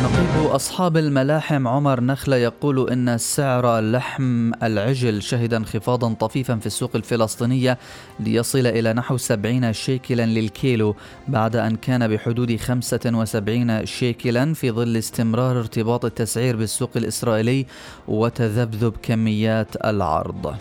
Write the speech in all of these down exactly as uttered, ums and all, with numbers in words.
نقيب أصحاب الملاحم عمر نخلة يقول إن سعر لحم العجل شهد انخفاضا طفيفا في السوق الفلسطينية ليصل إلى نحو سبعين شيكلا للكيلو، بعد أن كان بحدود خمسة وسبعين شيكلا في ظل استمرار ارتباط التسعير بالسوق الإسرائيلي وتذبذب كميات العرض.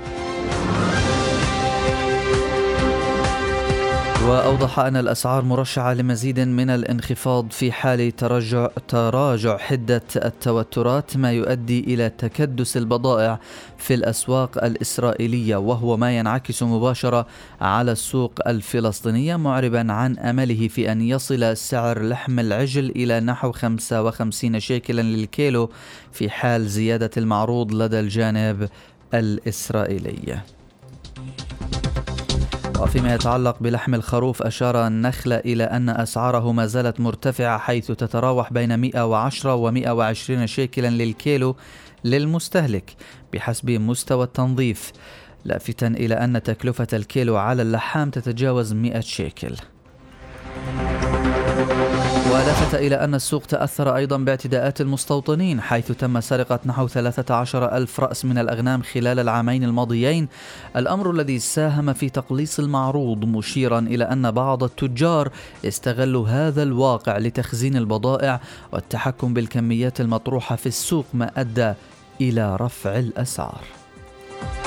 وأوضح أن الأسعار مرشحة لمزيد من الانخفاض في حال تراجع تراجع حدة التوترات، ما يؤدي إلى تكدس البضائع في الأسواق الإسرائيلية، وهو ما ينعكس مباشرة على السوق الفلسطينية، معربا عن أمله في أن يصل سعر لحم العجل إلى نحو خمسة وخمسين شيكلا للكيلو في حال زيادة المعروض لدى الجانب الإسرائيلي. وفيما يتعلق بلحم الخروف، أشار النخلة إلى أن أسعاره ما زالت مرتفعة، حيث تتراوح بين مئة وعشرة ومئة وعشرين شيكلا للكيلو للمستهلك بحسب مستوى التنظيف، لافتا إلى أن تكلفة الكيلو على اللحام تتجاوز مئة شيكل. ولفت إلى أن السوق تأثر أيضا باعتداءات المستوطنين، حيث تم سرقة نحو ثلاثة عشر ألف رأس من الأغنام خلال العامين الماضيين، الأمر الذي ساهم في تقليص المعروض، مشيرا إلى أن بعض التجار استغلوا هذا الواقع لتخزين البضائع والتحكم بالكميات المطروحة في السوق، ما أدى إلى رفع الأسعار.